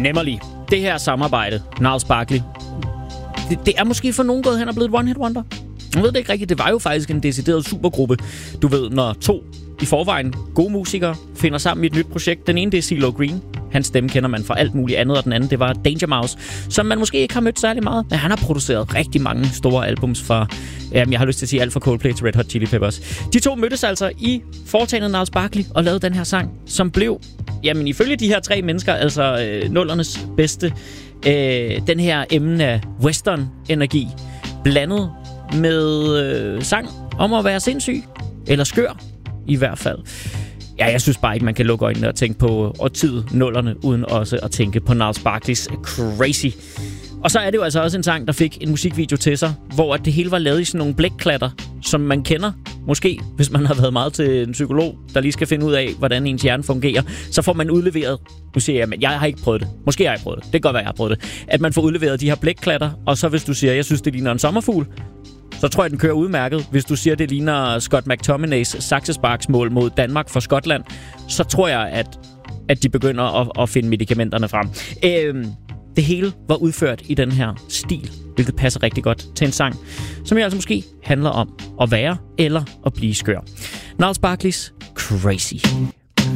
Nemlig det her samarbejde, Gnarls Barkley, det er måske for nogen gået hen og blevet et one-hit wonder. Jeg ved det ikke rigtigt. Det var jo faktisk en decideret supergruppe. Du ved, når to i forvejen gode musikere finder sammen i et nyt projekt. Den ene, det er CeeLo Green. Hans stemme kender man fra alt muligt andet, og den anden, det var Danger Mouse, som man måske ikke har mødt særlig meget. Men han har produceret rigtig mange store albums fra, jeg har lyst til at sige alt fra Coldplay til Red Hot Chili Peppers. De to mødtes altså i foretagendet Gnarls Barkley og lavede den her sang, som blev, jamen ifølge de her tre mennesker, altså nullernes bedste, den her emne af western-energi, blandet med sang om at være sindssyg, eller skør i hvert fald. Ja, jeg synes bare ikke, man kan lukke øjnene og tænke på årtiet nullerne, uden også at tænke på Gnarls Barkleys Crazy. Og så er det jo altså også en sang, der fik en musikvideo til sig, hvor det hele var lavet i sådan nogle blækklatter, som man kender. Måske, hvis man har været meget til en psykolog, der lige skal finde ud af, hvordan ens hjerne fungerer, så får man udleveret, nu siger jeg, men jeg har ikke prøvet det. Måske har jeg prøvet det. Det kan godt være, jeg har prøvet det. At man får udleveret de her blækklatter, og så hvis du siger, jeg synes, det ligner en sommerfugl, så tror jeg, den kører udmærket. Hvis du siger, det ligner Scott McTominays saksesparksmål mod Danmark for Skotland, så tror jeg, at de begynder at finde medikamenterne frem. Det hele var udført i den her stil, hvilket passer rigtig godt til en sang, som jeg altså måske handler om at være eller at blive skør. Gnarls Barkleys Crazy.